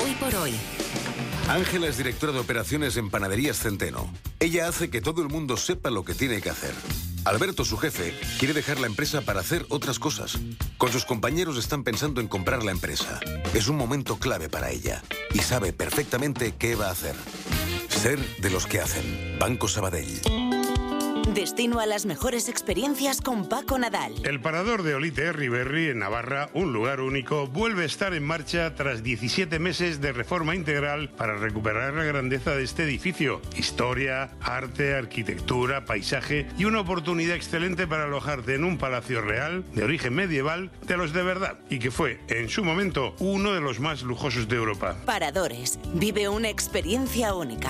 Hoy por Hoy. Ángela es directora de operaciones en Panaderías Centeno. Ella hace que todo el mundo sepa lo que tiene que hacer. Alberto, su jefe, quiere dejar la empresa para hacer otras cosas. Con sus compañeros están pensando en comprar la empresa. Es un momento clave para ella y sabe perfectamente qué va a hacer. Ser de los que hacen. Banco Sabadell. Destino a las mejores experiencias con Paco Nadal. El parador de Olite Herriberri, en Navarra, un lugar único, vuelve a estar en marcha tras 17 meses de reforma integral para recuperar la grandeza de este edificio. Historia, arte, arquitectura, paisaje y una oportunidad excelente para alojarte en un palacio real de origen medieval de los de verdad y que fue, en su momento, uno de los más lujosos de Europa. Paradores. Vive una experiencia única.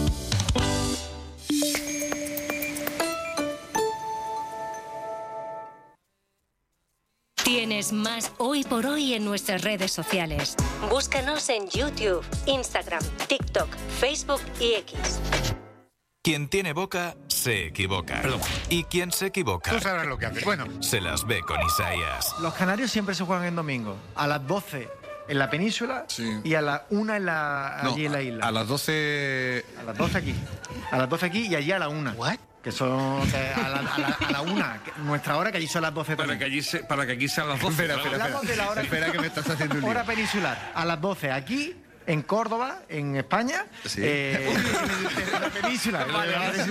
Tienes más Hoy por Hoy en nuestras redes sociales. Búscanos en YouTube, Instagram, TikTok, Facebook y X. Quien tiene boca, se equivoca. Perdón. Y quien se equivoca... Tú sabrás lo que haces. Bueno, se las ve con Isaías. Los canarios siempre se juegan en domingo. A las 12 en la península, sí, y a la 1 allí en la isla. A las 12... A las 12 aquí. A las 12 aquí y allí a la 1. ¿What? Que son a la 1, nuestra hora, que allí son las 12 para también. para que aquí sean las 12. Espera que me estás haciendo un lío. Hora peninsular. A las 12 aquí, en Córdoba, en España. Sí. En la península. Vale.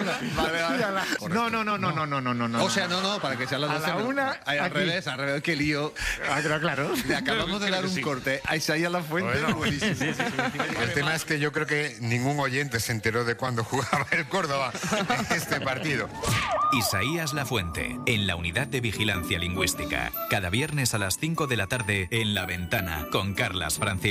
No. O sea, no, para que sean las 12. A la 1. Al revés, qué lío. Claro. Le acabamos de dar un corte a Isaías Lafuente. Bueno, buenísimo. Sí. El tema es que yo creo que ningún oyente se enteró de cuándo jugaba el Córdoba en este partido. Isaías Lafuente, en la Unidad de Vigilancia Lingüística. Cada viernes a las 5 de la tarde en La Ventana, con Carlas Francisco.